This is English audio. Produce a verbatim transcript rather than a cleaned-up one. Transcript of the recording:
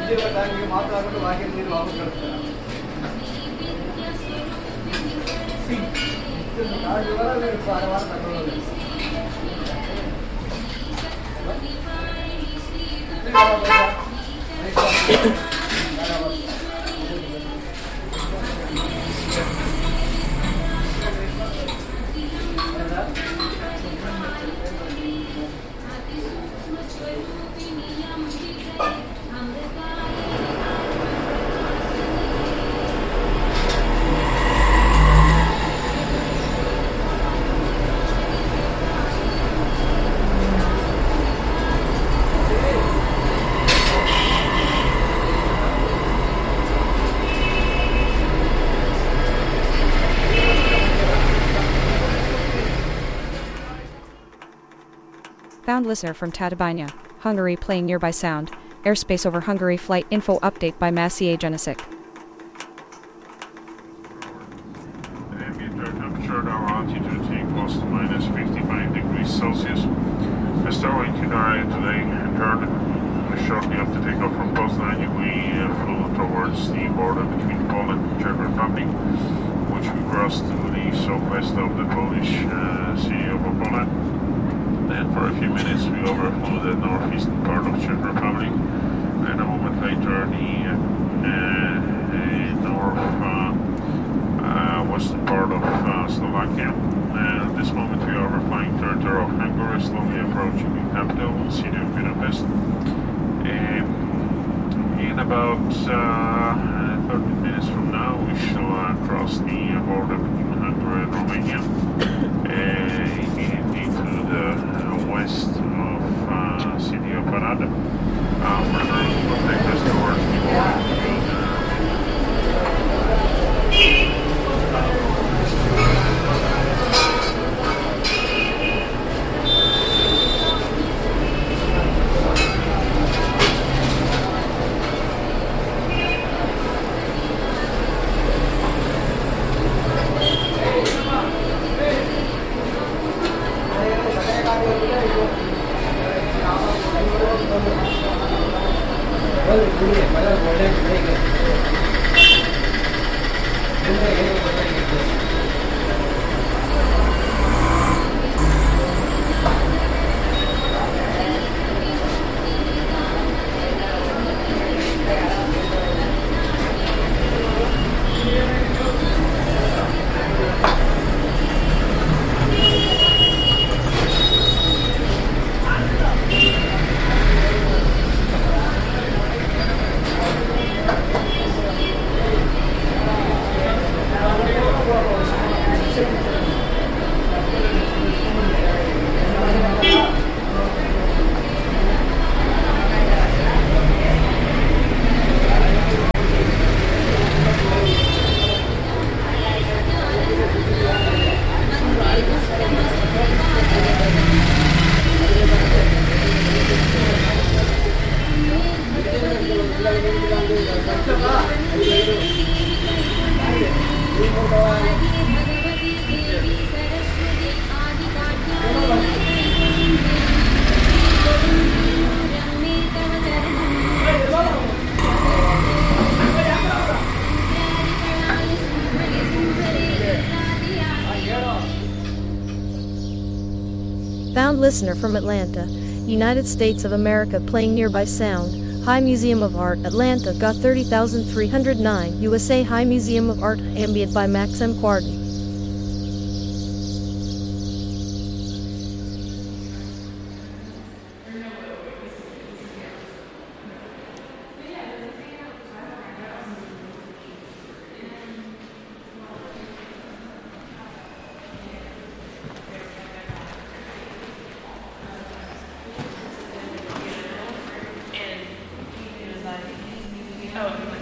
Found listener from Tatabánya, Hungary playing nearby sound. Airspace over Hungary flight info update by Maciej Janicic. The ambient air temperature at our altitude is equals to minus fifty-five degrees Celsius. The starwing Canary today entered shortly after takeoff from Poznan. We uh, flew towards the border between Poland and Czech Republic, which we crossed to the southwest of the Polish uh, city of Opole. Then for a few minutes we overflew the northeastern part of Czech Republic, and a moment later the uh, uh, north uh, uh, western part of uh, Slovakia. And at this moment we are overflying territory of Hungary, slowly approaching the capital, city of Budapest. And in about uh, thirty minutes from now we shall uh, cross the border between Hungary and Romania uh, into the uh, west of uh, city of Arad. Uh, further will take us towards the border between Found listener from Atlanta, United States of America playing nearby sound. High Museum of Art, Atlanta got thirty thousand three hundred nine. U S A High Museum of Art, ambient by Max M. Quardon. Oh.